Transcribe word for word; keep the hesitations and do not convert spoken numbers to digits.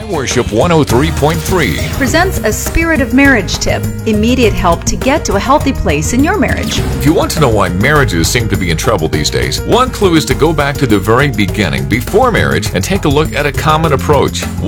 I Worship one oh three point three presents a Spirit of Marriage tip, immediate help to get to a healthy place in your marriage. If you want to know why marriages seem to be in trouble these days, one clue is to go back to the very beginning, before marriage, and take a look at a common approach.